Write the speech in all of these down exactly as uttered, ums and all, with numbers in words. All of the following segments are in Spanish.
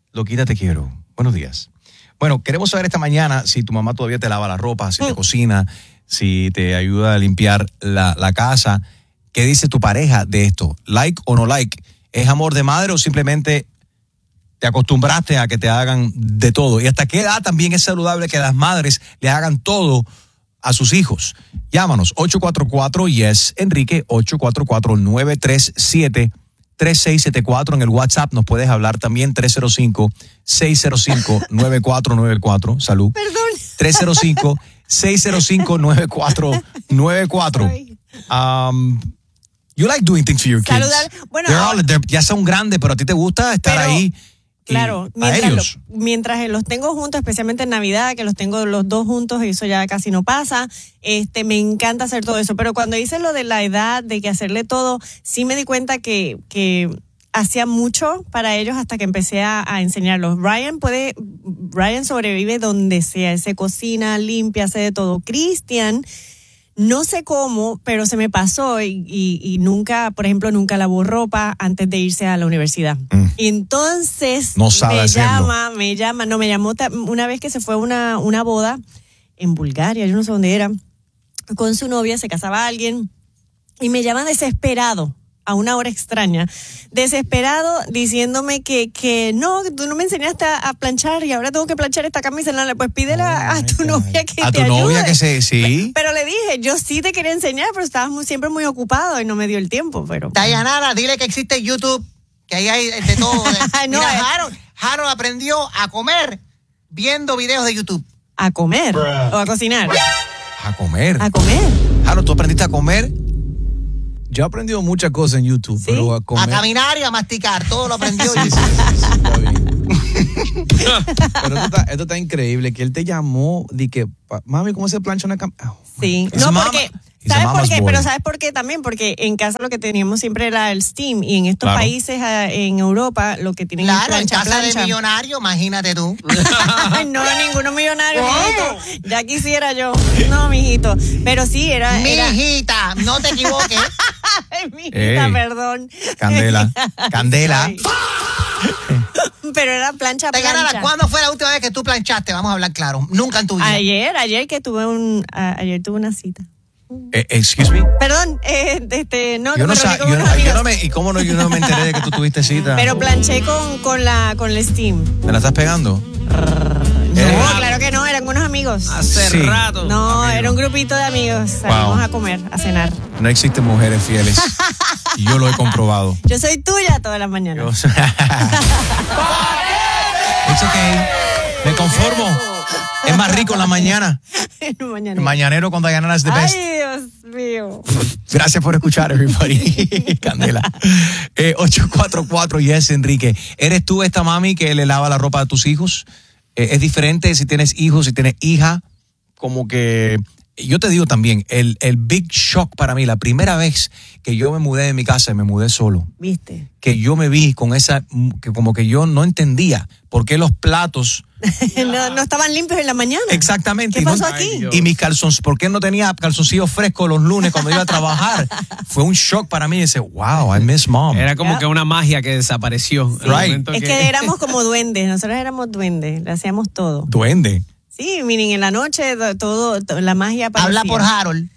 Loquita, te quiero. Buenos días. Bueno, queremos saber esta mañana si tu mamá todavía te lava la ropa, si te cocina, si te ayuda a limpiar la, la casa. ¿Qué dice tu pareja de esto? ¿Like o no like? ¿Es amor de madre o simplemente te acostumbraste a que te hagan de todo? ¿Y hasta qué edad también es saludable que las madres le hagan todo a sus hijos? Llámanos, ocho cuatro cuatro, yes, Enrique, ocho cuatro cuatro, nueve tres siete, tres seis siete cuatro. En el WhatsApp nos puedes hablar también, tres cero cinco, seis cero cinco, nueve cuatro nueve cuatro. Salud. Perdón. tres cero cinco, seis cero cinco, nueve cuatro nueve cuatro. Um, you like doing things for your kids. Saludar. Bueno, They're all, they're, ya son grandes, pero a ti te gusta estar pero, ahí. Claro, mientras, lo, mientras los tengo juntos, especialmente en Navidad, que los tengo los dos juntos, y eso ya casi no pasa, este, me encanta hacer todo eso. Pero cuando hice lo de la edad, de que hacerle todo, sí me di cuenta que, que hacía mucho para ellos hasta que empecé a, a enseñarlos. Ryan puede, Ryan sobrevive donde sea, él se cocina, limpia, hace de todo. Christian, no sé cómo, pero se me pasó y, y, y nunca, por ejemplo, nunca lavó ropa antes de irse a la universidad. Mm. Y entonces no sabe me hacerlo. llama, me llama, no, me llamó una vez que se fue a una, una boda en Bulgaria, yo no sé dónde era, con su novia, se casaba alguien, y me llama desesperado, a una hora extraña, desesperado, diciéndome que, que no, tú no me enseñaste a, a planchar y ahora tengo que planchar esta camisa. No, pues pídele oh a tu God. novia que a te tu ayude. novia que se, sí. Pero le dije, yo sí te quería enseñar, pero estabas muy, siempre muy ocupado y no me dio el tiempo. Pero Dayanara, dile que existe YouTube, que ahí hay de todo. De, no, mira, es... Harold, Harold aprendió a comer viendo videos de YouTube. ¿A comer? Bruh. ¿O a cocinar? A comer. ¿A comer? Harold, ¿tú aprendiste a comer? Yo he aprendido muchas cosas en YouTube, ¿sí? Pero a comer... A caminar y a masticar, todo lo aprendió. Sí, sí, sí, sí, está bien. Pero esto está, esto está increíble, que él te llamó, di que, mami, ¿cómo se plancha una camisa? Oh, sí, no, porque... ¿Sabes por qué? Boy. Pero ¿sabes por qué también? Porque en casa lo que teníamos siempre era el steam, y en estos claro. países, en Europa, lo que tienen claro, es plancha, en casa plancha. de millonario, imagínate tú. No, ninguno millonario, mijito. Ya quisiera yo. No, mijito. Pero sí, era... Mijita, era... no te equivoques. Ay, mijita, Ey. perdón. Candela, Candela. Pero era plancha, plancha. Dayanara, ¿cuándo fue la última vez que tú planchaste? Vamos a hablar claro. Nunca en tu vida. Ayer, ayer que tuve un... A, ayer tuve una cita. Eh, excuse me. Perdón, eh, este, no, yo no sé, yo, no, yo no me, y cómo no, yo no me enteré de que tú tuviste cita. Pero planché con, con la, con el steam. ¿Me la estás pegando? No, eh, claro que no, eran unos amigos. Hace sí. rato. No, amigo. Era un grupito de amigos. Salimos wow. a comer, a cenar. No existen mujeres fieles. Y yo lo he comprobado. Yo soy tuya todas las mañanas. Yo soy... It's okay. Me conformo. Es más rico en la mañana. El mañanero. El mañanero con Dayanara es the best. Ay, Dios mío. Gracias por escuchar, everybody. Candela. Eh, ocho cuatro cuatro, yes, Enrique. ¿Eres tú esta mami que le lava la ropa a tus hijos? Eh, es diferente si tienes hijos, si tienes hija. Como que... Yo te digo también, el, el big shock para mí, la primera vez que yo me mudé de mi casa y me mudé solo. ¿Viste? Que yo me vi con esa, que como que yo no entendía por qué los platos... no, no estaban limpios en la mañana. Exactamente. ¿Qué pasó no, aquí? Y mis calzoncillos, ¿por qué no tenía calzoncillos frescos los lunes cuando iba a trabajar? Fue un shock para mí. Y dice, wow, I miss mom. Era como yeah. que una magia que desapareció. Sí. Right. Es que... que éramos como duendes. Nosotros éramos duendes. Le hacíamos todo. ¿Duende? Sí, miren, en la noche todo, todo la magia aparecía. Habla por Harold.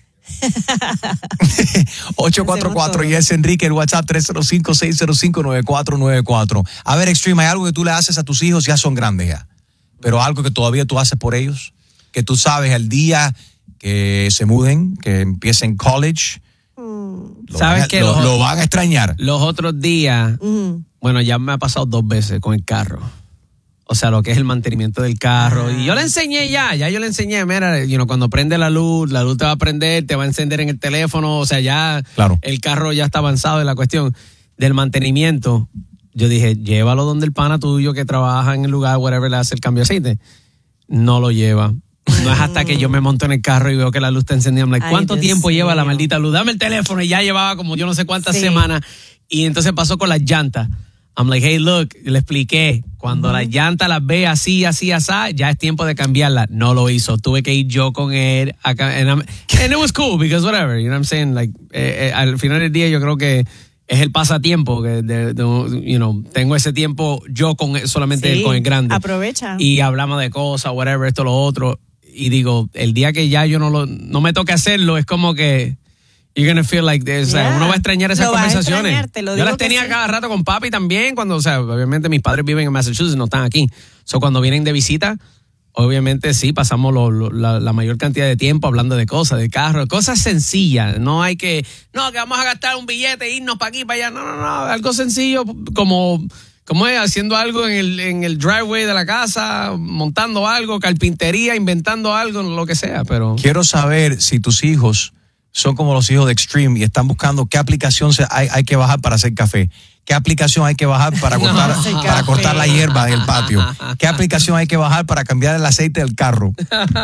ocho cuatro cuatro, yes, Enrique, el WhatsApp tres cero cinco, seis cero cinco, nueve cuatro nueve cuatro. A ver, Extreme, ¿hay algo que tú le haces a tus hijos? Ya son grandes ya. Pero algo que todavía tú haces por ellos, que tú sabes el día que se muden, que empiecen college, mm. lo, ¿Sabes van a, que lo, los, lo van a extrañar. Los otros días, mm. bueno, ya me ha pasado dos veces con el carro. O sea, lo que es el mantenimiento del carro. Ah. Y yo le enseñé ya, ya yo le enseñé, mira, you know, cuando prende la luz, la luz te va a prender, te va a encender en el teléfono, o sea, ya claro. El carro ya está avanzado en la cuestión del mantenimiento. Yo dije, llévalo donde el pana tuyo que trabaja en el lugar, whatever, le hace el cambio de aceite. No lo lleva. No es hasta que yo me monto en el carro y veo que la luz está encendida. I'm like, ¿cuánto Ay, tiempo Dios lleva mío. La maldita luz? Dame el teléfono. Y ya llevaba como yo no sé cuántas sí. semanas. Y entonces pasó con las llantas. I'm like, hey, look, le expliqué. Cuando uh-huh. las llantas las ve así, así, así, ya es tiempo de cambiarlas. No lo hizo. Tuve que ir yo con él. Acá, and, and it was cool, because whatever, you know what I'm saying? Like, eh, eh, al final del día yo creo que es el pasatiempo, que de, de, you know, tengo ese tiempo yo con solamente Sí, con el grande. aprovecha. Y hablamos de cosas, whatever, esto, lo otro. Y digo, el día que ya yo no lo no me toque hacerlo, es como que you're gonna feel like this. O sea, Yeah. uno va a extrañar esas Lo vas a conversaciones. extrañar, te lo yo digo las que tenía sí. cada rato con papi también, cuando, o sea, obviamente mis padres viven en Massachusetts, no están aquí. So, cuando vienen de visita, obviamente sí, pasamos lo, lo, la, la mayor cantidad de tiempo hablando de cosas, de carros, cosas sencillas. No hay que, no, que vamos a gastar un billete e irnos para aquí, para allá. No, no, no, algo sencillo como... ¿Cómo es? Haciendo algo en el, en el driveway de la casa, montando algo, carpintería, inventando algo, lo que sea, pero... Quiero saber si tus hijos son como los hijos de Extreme y están buscando qué aplicación se- hay, hay que bajar para hacer café. ¿Qué aplicación hay que bajar para No, cortar, hacer para café. cortar la hierba en el patio? ¿Qué aplicación hay que bajar para cambiar el aceite del carro?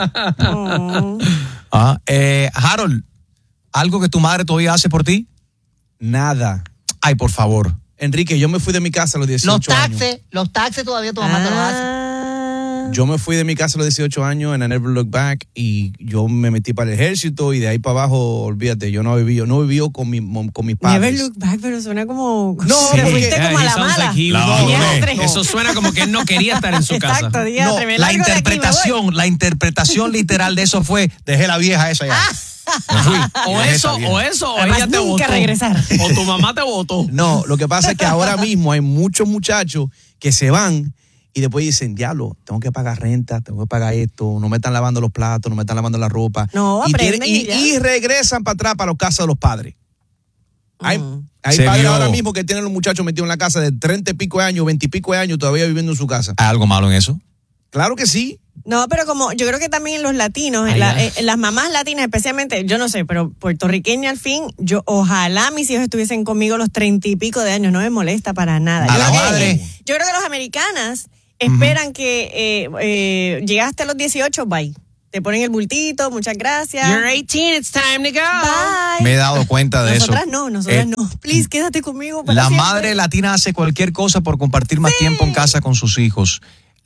Oh. Ah, eh, Harold, ¿algo que tu madre todavía hace por ti? Nada. Ay, por favor. Enrique, yo me fui de mi casa a los dieciocho Los años. taxes, los taxes todavía tu mamá te los hace. Ah. Yo me fui de mi casa a los dieciocho años and I never looked back y yo me metí para el ejército y de ahí para abajo, olvídate, yo no viví, yo no viví con, mi, con mis padres. Never look back, pero suena como... No, te porque- fuiste Yeah, como a he la sounds mala. like he- La no, abandoné. no, eso suena como que él no quería estar en su casa. Exacto, diga, No, me la largo de aquí, me voy. interpretación, la interpretación literal de eso fue, dejé la vieja esa ya. Me fui. O Y dejé eso, esa vieja. o eso, o Además, ella te nunca votó. regresar. O tu mamá te votó. No, lo que pasa es que ahora mismo hay muchos muchachos que se van y después dicen, diablo, tengo que pagar renta, tengo que pagar esto, no me están lavando los platos, no me están lavando la ropa. No, y, aprenden tienen- y ya. y, y regresan para atrás para los casas de los padres. Hay, Mm. hay Se padres vio- ahora mismo que tienen los muchachos metidos en la casa de treinta y pico de años, veinte y pico de años todavía viviendo en su casa. ¿Hay algo malo en eso? Claro que sí. No, pero como yo creo que también en los latinos, en, Ay, la- ya. en las mamás latinas especialmente, yo no sé, pero puertorriqueña al fin, yo ojalá mis hijos estuviesen conmigo los treinta y pico de años, no me molesta para nada. A yo, la creo que- madre. yo creo que los americanas esperan que eh, eh, llegaste a los dieciocho, bye. Te ponen el bultito, muchas gracias. You're eighteen, it's time to go. Bye. Me he dado cuenta de nosotras eso. no, nosotras Eh, no. Please, quédate conmigo para La siempre. madre latina hace cualquier cosa por compartir más tiempo en casa con sus hijos.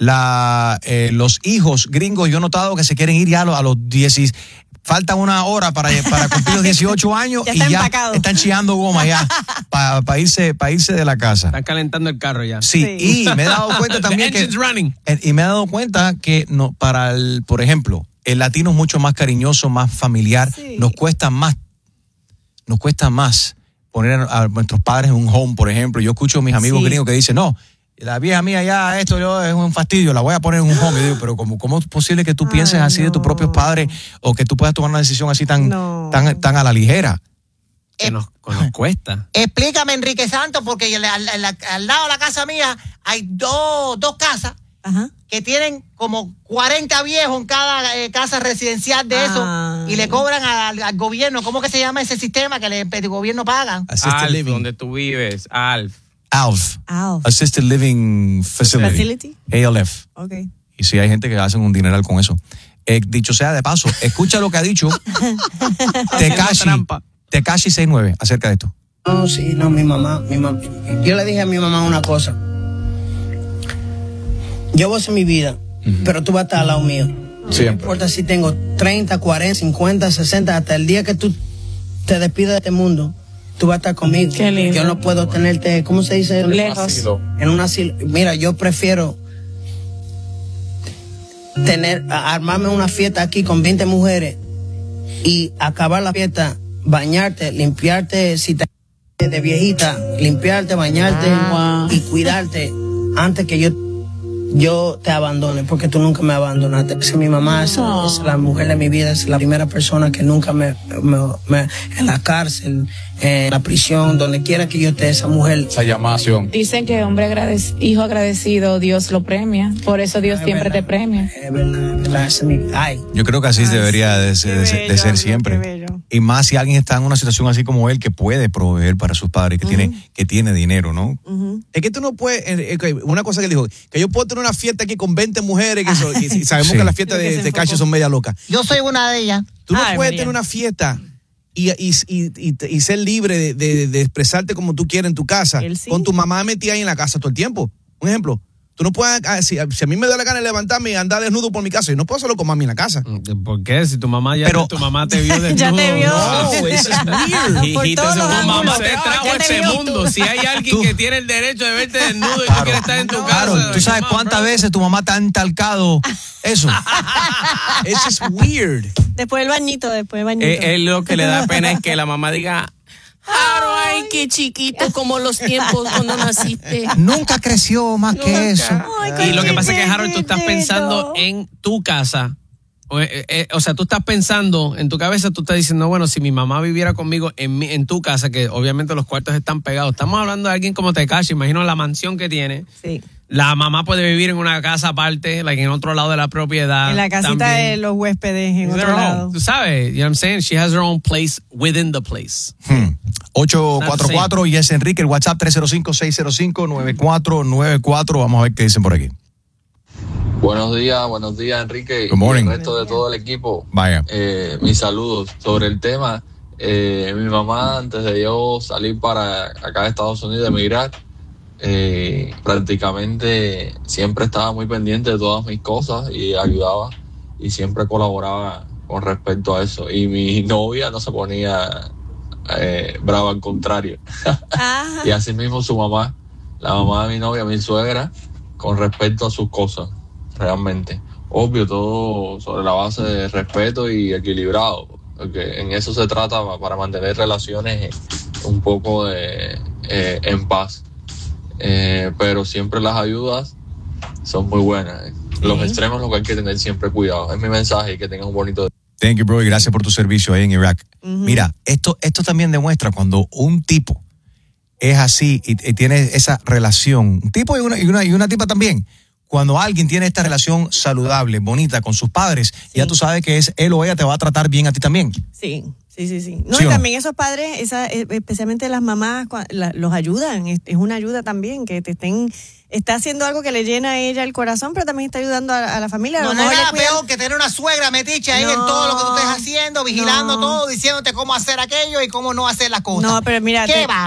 La, eh, los hijos gringos, yo he notado que se quieren ir ya a los, a los diez. Falta una hora para, para cumplir los dieciocho años Ya y está ya empacado. están chillando goma ya para irse, pa irse de la casa. Están calentando el carro ya. Sí, Sí. y me he dado cuenta también The que engine's running. eh, y me he dado cuenta que no para el, por ejemplo, el latino es mucho más cariñoso, más familiar, Sí. nos cuesta más nos cuesta más poner a, a nuestros padres en un home, por ejemplo. Yo escucho a mis amigos Sí. gringos que dicen, "No, la vieja mía ya esto yo es un fastidio, la voy a poner en un home." Yo digo, "Pero cómo cómo es posible que tú Ay, pienses así de tus no. propios padres o que tú puedas tomar una decisión así tan No. tan tan a la ligera?" Que nos, que nos cuesta. Explícame, Enrique Santos, porque al, al- al- al lado de la casa mía hay dos, dos casas Ajá. que tienen como cuarenta viejos en cada eh, casa residencial de eso Ay. y le cobran al, al gobierno. ¿Cómo que se llama ese sistema que le- el gobierno paga? Assisted Alf, living. donde tú vives, Alf. Alf, Alf. Assisted Living Facility. Facility. A L F. Ok. Y sí, hay gente que hacen un dineral con eso. Eh, dicho sea de paso, escucha lo que ha dicho Tekashi, trampa. Tekashi sesenta y nueve acerca de esto. No, sí, no, mi mamá, mi mamá. Yo le dije a mi mamá una cosa. Yo voy a hacer mi vida, pero tú vas a estar al lado mío. No importa si tengo treinta, cuarenta, cincuenta, sesenta, hasta el día que tú te despidas de este mundo, tú vas a estar conmigo. Qué lindo. Yo no puedo tenerte, ¿cómo se dice? Lejos. En un asilo. Mira, yo prefiero tener, a- armarme una fiesta aquí con veinte mujeres y acabar la fiesta, bañarte, limpiarte, si te de viejita, limpiarte, bañarte Ah, wow. y cuidarte antes que yo yo te abandone, porque tú nunca me abandonaste. Es mi mamá es, Oh. es la mujer de mi vida, es la primera persona que nunca me, me, me- en la cárcel, en la prisión, donde quiera que yo esté, esa mujer. Esa llamación. Dicen que hombre agradec- hijo agradecido, Dios lo premia. Por eso Dios Es siempre verdad. te premia. Es verdad, es verdad, esa es mi- ay. Yo creo que así Ay, debería de, qué ser- de ser- de bello, ser qué siempre. bello. Y más si alguien está en una situación así como él que puede proveer para sus padres, que tiene que tiene dinero, ¿no? Ujú. Es que tú no puedes, eh, eh, una cosa que él dijo, que yo puedo tener una fiesta aquí con veinte mujeres, que eso- y, y sabemos Sí. que las fiestas Creo que de, se de Cacho enfocó. son media locas. Yo soy una de ellas. Tú no Ay, puedes María. tener una fiesta y, y, y, y- y ser libre de, de- de expresarte como tú quieres en tu casa, Él sí. con tu mamá metida ahí en la casa todo el tiempo. Un ejemplo, Tú no puedes, ah, si, si a mí me da la gana de levantarme y andar desnudo por mi casa, yo no puedo hacerlo con mami en la casa. ¿Por qué? Si tu mamá ya Pero- tu mamá te vio desnudo. Ya te vio. No, eso es weird. Hijito, Por todos tu los mamá ángulos. te trajo Ya te este vio. mundo. Si hay alguien Tú- que tiene el derecho de verte desnudo y tú Claro. quieres estar en tu No. casa. Claro, tú sabes come on, cuántas bro. veces tu mamá te ha entalcado eso. Eso es weird. Después el bañito, después el bañito. Eh, él lo que le da pena es que la mamá diga, Harold, ay, qué chiquito como los tiempos cuando naciste. Nunca creció más que eso. Ay, Y lo que pasa es que, Harold, tú estás chiquitito. pensando en tu casa. O, eh, eh, o sea, tú estás pensando en tu cabeza, tú estás diciendo, bueno, si mi mamá viviera conmigo en, mi, en tu casa, que obviamente los cuartos están pegados. Estamos hablando de alguien como Tekashi, imagino la mansión que tiene. Sí. La mamá puede vivir en una casa aparte, like en otro lado de la propiedad. En la casita también. de los huéspedes en Is otro there lado. no- Tú sabes, you know what I'm saying? She has her own place within the place. Hmm. ocho cuatro cuatro y es Enrique, el WhatsApp tres cero cinco, seis cero cinco, nueve cuatro nueve cuatro. Vamos a ver qué dicen por aquí. Buenos días, buenos días, Enrique. Good morning. Y el resto de todo el equipo. Vaya. Eh, mis saludos. Sobre el tema, eh, mi mamá, antes de yo salir para acá de Estados Unidos, emigrar, eh, prácticamente siempre estaba muy pendiente de todas mis cosas y ayudaba y siempre colaboraba con respecto a eso. Y mi novia no se ponía eh, brava, al contrario. Ajá. Y así mismo su mamá, la mamá de mi novia, mi suegra, con respecto a sus cosas, realmente. Obvio, todo sobre la base de respeto y equilibrado, porque en eso se trata para mantener relaciones un poco de, eh, en paz. Eh, pero siempre las ayudas son muy buenas. Los Sí. extremos lo que hay que tener siempre cuidado. Es mi mensaje y que tengan un bonito día. Thank you, bro, y gracias por tu servicio ahí en Irak. Mira, esto, esto también demuestra cuando un tipo es así y, y tiene esa relación, un tipo y una, y, una, y una tipa también, cuando alguien tiene esta relación saludable, bonita con sus padres, ya tú sabes que es él o ella te va a tratar bien a ti también. Sí, sí, sí, sí. No, ¿Sí y o no? también esos padres, esa, eh, especialmente las mamás, cua- la- los ayudan. Es, es una ayuda también que te estén, está haciendo algo que le llena a ella el corazón, pero también está ayudando a, a la familia. A No, lo no hay mejor le nada cuidan- peor que tener una suegra metiche ahí No, en todo lo que tú estés haciendo, vigilando no. todo, diciéndote cómo hacer aquello y cómo no hacer las cosas. No, pero mira, ¿Qué te- va?